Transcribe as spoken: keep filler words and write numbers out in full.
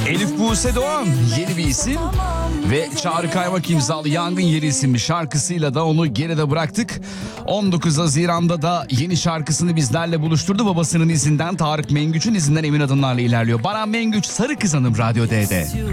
Elif Buse Doğan yeni bir isim ve Çağrı Kaymak imzalı Yangın Yeri isimli şarkısıyla da onu geride bıraktık. on dokuz Haziran'da da yeni şarkısını bizlerle buluşturdu. Babasının izinden, Tarık Mengüç'ün izinden emin adımlarla ilerliyor. Baran Mengüç, Sarı Kız Hanım Radyo D'de.